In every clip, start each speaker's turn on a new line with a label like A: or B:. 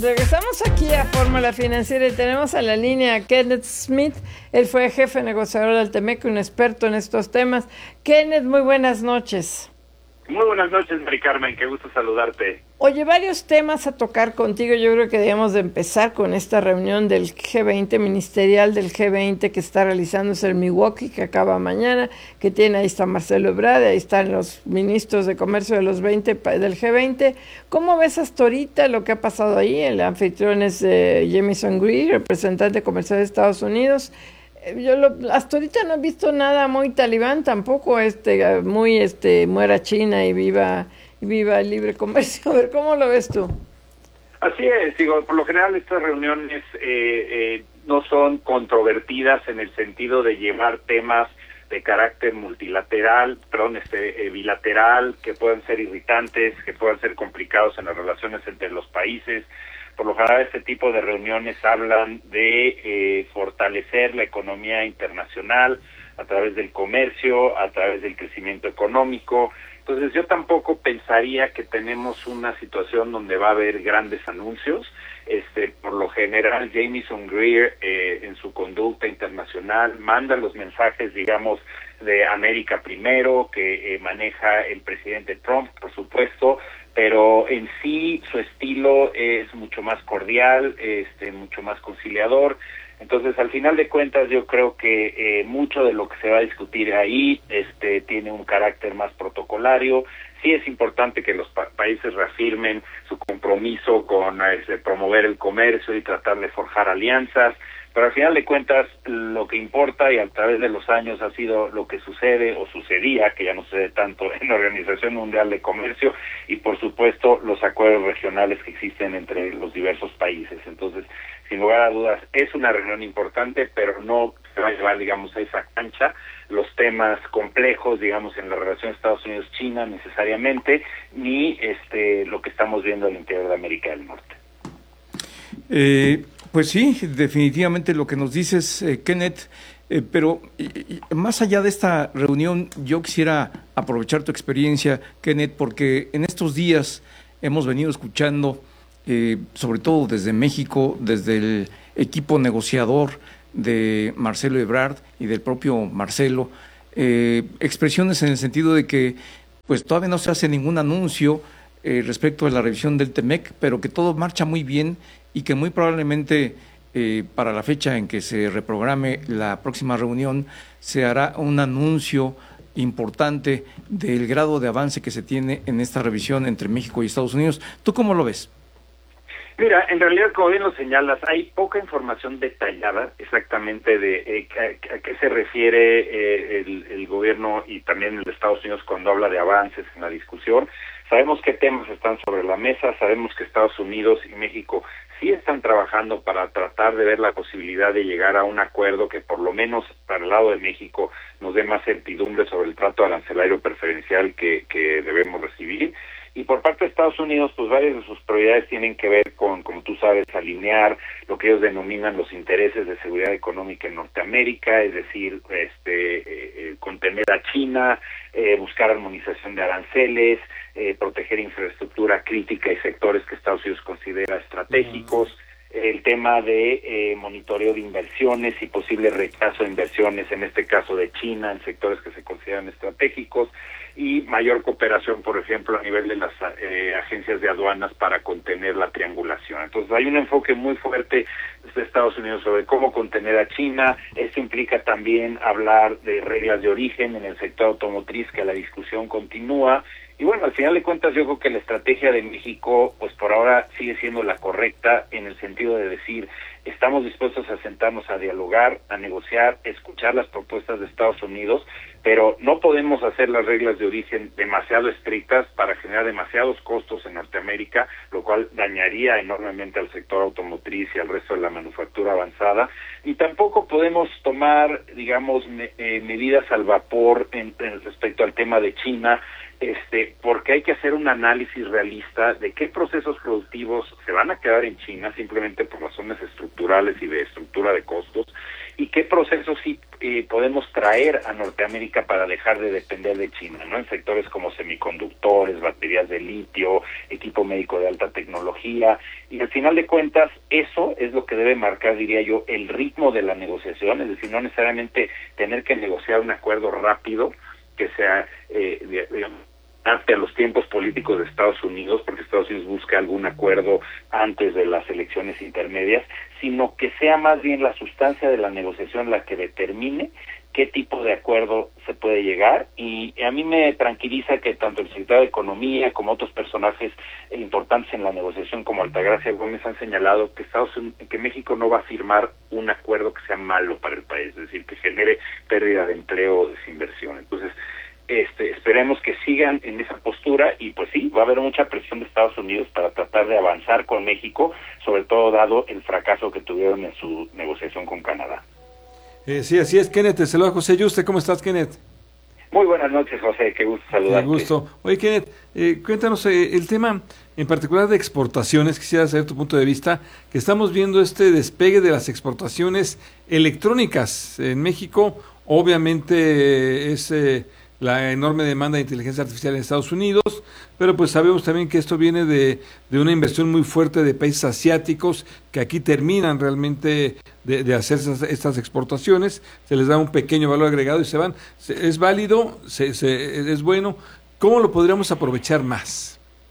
A: Regresamos aquí a Fórmula Financiera y tenemos a la línea a Kenneth Smith. Él fue jefe negociador del TEMEC, un experto en estos temas. Kenneth, muy buenas noches.
B: Muy buenas noches, Mari Carmen, qué gusto saludarte.
A: Oye, varios temas a tocar contigo. Yo creo que debemos de empezar con esta reunión del G20, ministerial del G20 que está realizándose en Milwaukee, que acaba mañana, que tiene, ahí está Marcelo Ebrard, ahí están los ministros de comercio de los 20 del G20. ¿Cómo ves hasta ahorita lo que ha pasado ahí? El anfitrión es Jamieson Greer, representante comercial de Estados Unidos. Hasta ahorita no he visto nada muy talibán tampoco, muy muera China y viva el libre comercio. A ver, ¿cómo lo ves tú?
B: Así es, digo, por lo general estas reuniones no son controvertidas en el sentido de llevar temas de carácter bilateral, que puedan ser irritantes, que puedan ser complicados en las relaciones entre los países. Por lo general, este tipo de reuniones hablan de fortalecer la economía internacional a través del comercio, a través del crecimiento económico. Entonces, yo tampoco pensaría que tenemos una situación donde va a haber grandes anuncios. Por lo general, Jamieson Greer, en su conducta internacional, manda los mensajes, digamos, de América primero, que maneja el presidente Trump, por supuesto, pero en sí su estilo es mucho más cordial, mucho más conciliador. Entonces, al final de cuentas, yo creo que mucho de lo que se va a discutir ahí tiene un carácter más protocolario. Sí es importante que los países reafirmen su compromiso con promover el comercio y tratar de forjar alianzas, pero al final de cuentas lo que importa y a través de los años ha sido lo que sucede o sucedía, que ya no sucede tanto en la Organización Mundial de Comercio, y por supuesto los acuerdos regionales que existen entre los diversos países. Entonces, sin lugar a dudas, es una reunión importante, pero no se va a llevar, digamos, a esa cancha los temas complejos, digamos, en la relación Estados Unidos-China necesariamente, ni lo que estamos viendo al interior de América del Norte.
C: Pues sí, definitivamente lo que nos dices, Kenneth, pero más allá de esta reunión, yo quisiera aprovechar tu experiencia, Kenneth, porque en estos días hemos venido escuchando, sobre todo desde México, desde el equipo negociador de Marcelo Ebrard y del propio Marcelo, expresiones en el sentido de que pues todavía no se hace ningún anuncio respecto a la revisión del TEMEC, pero que todo marcha muy bien y que muy probablemente para la fecha en que se reprograme la próxima reunión se hará un anuncio importante del grado de avance que se tiene en esta revisión entre México y Estados Unidos. ¿Tú cómo lo ves?
B: Mira, en realidad, como bien lo señalas, hay poca información detallada exactamente de a qué se refiere el gobierno y también el de Estados Unidos cuando habla de avances en la discusión. Sabemos qué temas están sobre la mesa, sabemos que Estados Unidos y México sí están trabajando para tratar de ver la posibilidad de llegar a un acuerdo que por lo menos para el lado de México nos dé más certidumbre sobre el trato arancelario preferencial que debemos recibir. Y por parte de Estados Unidos, pues varias de sus prioridades tienen que ver con, como tú sabes, alinear lo que ellos denominan los intereses de seguridad económica en Norteamérica, es decir, contener a China, buscar armonización de aranceles, proteger infraestructura crítica y sectores que Estados Unidos considera estratégicos, el tema de monitoreo de inversiones y posible rechazo de inversiones, en este caso de China, en sectores que se consideran estratégicos, y mayor cooperación, por ejemplo, a nivel de las agencias de aduanas para contener la triangulación. Entonces hay un enfoque muy fuerte de Estados Unidos sobre cómo contener a China. Esto implica también hablar de reglas de origen en el sector automotriz, que la discusión continúa. Y bueno, al final de cuentas yo creo que la estrategia de México, pues por ahora sigue siendo la correcta, en el sentido de decir, estamos dispuestos a sentarnos a dialogar, a negociar, escuchar las propuestas de Estados Unidos, pero no podemos hacer las reglas de origen demasiado estrictas para generar demasiados costos en Norteamérica, lo cual dañaría enormemente al sector automotriz y al resto de la manufactura avanzada, y tampoco podemos tomar, digamos, medidas al vapor respecto al tema de China, porque hay que hacer un análisis realista de qué procesos productivos se van a quedar en China simplemente por razones estructurales y de estructura de costos, y qué procesos sí podemos traer a Norteamérica para dejar de depender de China, ¿no? En sectores como semiconductores, baterías de litio, equipo médico de alta tecnología, y al final de cuentas eso es lo que debe marcar, diría yo, el ritmo de la negociación, es decir, no necesariamente tener que negociar un acuerdo rápido que sea a los tiempos políticos de Estados Unidos, porque Estados Unidos busca algún acuerdo antes de las elecciones intermedias, sino que sea más bien la sustancia de la negociación la que determine qué tipo de acuerdo se puede llegar, y a mí me tranquiliza que tanto el secretario de Economía como otros personajes importantes en la negociación como Altagracia Gómez han señalado que México no va a firmar un acuerdo que sea malo para el país, es decir, que genere pérdida de empleo o desinversión. Entonces, esperemos que sigan en esa postura, y pues sí, va a haber mucha presión de Estados Unidos para tratar de avanzar con México, sobre todo dado el fracaso que tuvieron en su negociación con Canadá.
D: Sí, así es, Kenneth. Te saluda José Yuste. ¿Cómo estás, Kenneth?
B: Muy buenas noches, José. Qué gusto saludarte.
D: Qué gusto. Oye, Kenneth, cuéntanos el tema en particular de exportaciones. Quisiera saber tu punto de vista, que estamos viendo este despegue de las exportaciones electrónicas en México. Obviamente es la enorme demanda de inteligencia artificial en Estados Unidos, pero pues sabemos también que esto viene de una inversión muy fuerte de países asiáticos que aquí terminan realmente de hacer estas exportaciones, se les da un pequeño valor agregado y se van. ¿Es válido? ¿Es bueno? ¿Cómo lo podríamos aprovechar más?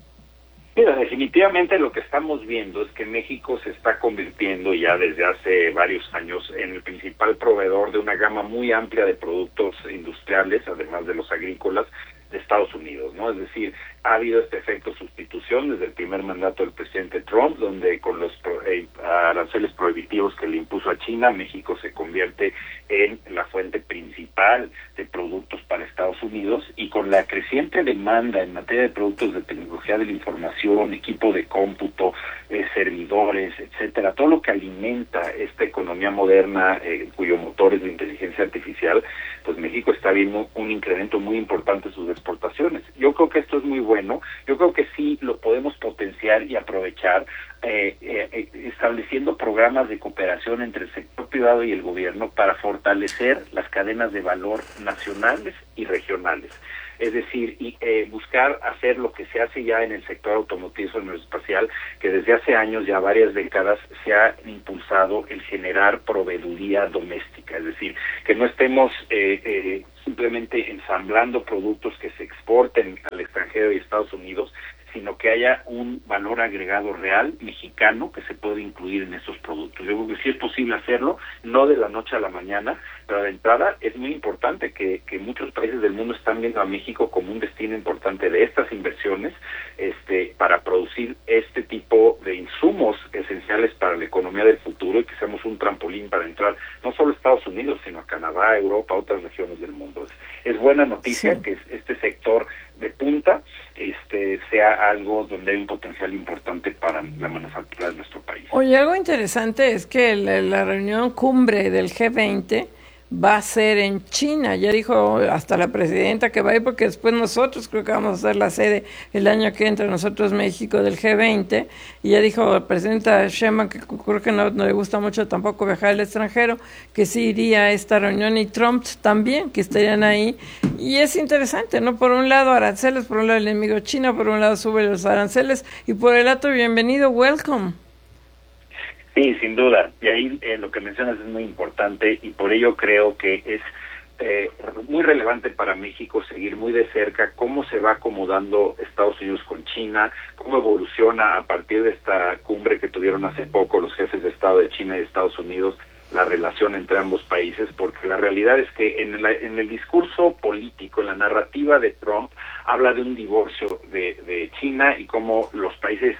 B: Mira, definitivamente lo que estamos viendo es que México se está convirtiendo ya desde hace varios años en el principal proveedor de una gama muy amplia de productos industriales, además de los agrícolas, de Estados Unidos, ¿no? Es decir, ha habido este efecto sustitución desde el primer mandato del presidente Trump, donde con los aranceles prohibitivos que le impuso a China, México se convierte en la fuente principal de productos para Estados Unidos, y con la creciente demanda en materia de productos de tecnología de la información, equipo de cómputo, servidores, etcétera, todo lo que alimenta esta economía moderna, cuyo motor es la inteligencia artificial, pues México está viendo un incremento muy importante en sus exportaciones. Yo creo que esto es muy bueno, yo creo que sí lo podemos potenciar y aprovechar estableciendo programas de cooperación entre el sector privado y el gobierno para fortalecer las cadenas de valor nacionales y regionales. Es decir, buscar hacer lo que se hace ya en el sector automotriz o aeroespacial, que desde hace años, ya varias décadas, se ha impulsado el generar proveeduría doméstica, es decir, que no estemos simplemente ensamblando productos que se exporten al extranjero y Estados Unidos, sino que haya un valor agregado real mexicano que se puede incluir en estos productos. Yo creo que sí es posible hacerlo, no de la noche a la mañana, pero de entrada es muy importante que muchos países del mundo están viendo a México como un destino importante de estas inversiones, para producir este tipo de insumos esenciales para la economía del futuro, y que seamos un trampolín para entrar no solo a Estados Unidos, sino a Canadá, Europa, a otras regiones del mundo. Es buena noticia que este sector de punta sea algo donde hay un potencial importante para la manufactura de nuestro país.
A: Oye, algo interesante es que la reunión cumbre del G20 va a ser en China. Ya dijo hasta la presidenta que va a ir, porque después nosotros creo que vamos a ser la sede el año que entra, nosotros México, del G20, y ya dijo la presidenta Sheinbaum, que creo que no le gusta mucho tampoco viajar al extranjero, que sí iría a esta reunión, y Trump también, que estarían ahí. Y es interesante, ¿no? Por un lado aranceles, por un lado el enemigo China, por un lado sube los aranceles, y por el otro bienvenido, welcome.
B: Sí, sin duda. Y ahí lo que mencionas es muy importante, y por ello creo que es muy relevante para México seguir muy de cerca cómo se va acomodando Estados Unidos con China, cómo evoluciona a partir de esta cumbre que tuvieron hace poco los jefes de Estado de China y de Estados Unidos, la relación entre ambos países, porque la realidad es que en el discurso político, en la narrativa de Trump, habla de un divorcio de China y cómo los países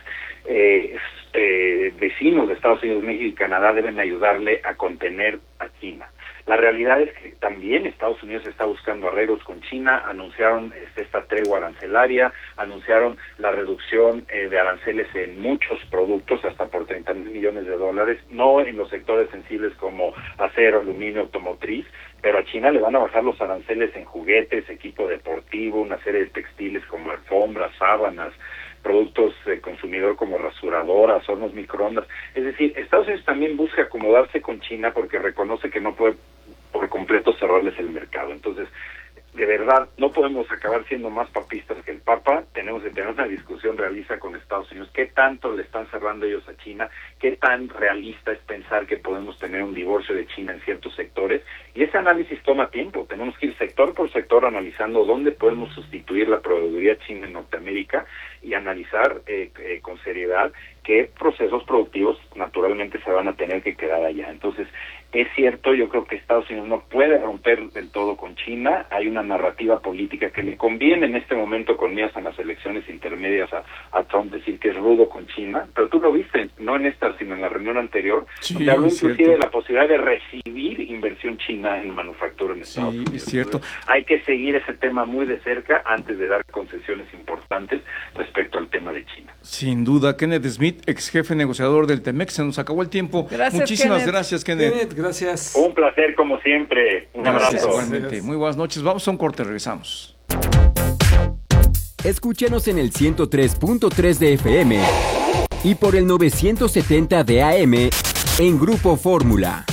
B: vecinos de Estados Unidos, México y Canadá deben ayudarle a contener a China. La realidad es que también Estados Unidos está buscando arreglos con China, anunciaron esta tregua arancelaria, anunciaron la reducción de aranceles en muchos productos, hasta por $30,000 millones, no en los sectores sensibles como acero, aluminio, automotriz, pero a China le van a bajar los aranceles en juguetes, equipo deportivo, una serie de textiles como alfombras, sábanas, productos de consumidor como rasuradoras, hornos microondas. Es decir, Estados Unidos también busca acomodarse con China porque reconoce que no puede, por completo cerrarles el mercado. Entonces, de verdad, no podemos acabar siendo más papistas que el Papa. Tenemos que tener una discusión realista con Estados Unidos. ¿Qué tanto le están cerrando ellos a China? ¿Qué tan realista es pensar que podemos tener un divorcio de China en ciertos sectores? Y ese análisis toma tiempo. Tenemos que ir sector por sector analizando dónde podemos sustituir la proveeduría china en Norteamérica y analizar con seriedad qué procesos productivos naturalmente se van a tener que quedar allá. Entonces, es cierto, yo creo que Estados Unidos no puede romper del todo con China. Hay una narrativa política que le conviene en este momento con miras a las elecciones intermedias a Trump decir que es rudo con China, pero tú lo viste, no en esta, sino en la reunión anterior, donde habló inclusive de la posibilidad de recibir inversión china en manufactura en Estados Unidos.
C: Es cierto.
B: Entonces, hay que seguir ese tema muy de cerca antes de dar concesiones importantes respecto al tema de China.
C: Sin duda. Kenneth Smith, ex jefe negociador del TEMEC, se nos acabó el tiempo.
A: Gracias,
C: Muchísimas
A: Kenneth.
C: Gracias, Kenneth.
D: Gracias.
B: Un placer como siempre. Un
C: Gracias,
B: abrazo.
C: igualmente. Muy buenas noches. Vamos a un corte, regresamos.
E: Escúchanos en el 103.3 de FM y por el 970 de AM en Grupo Fórmula.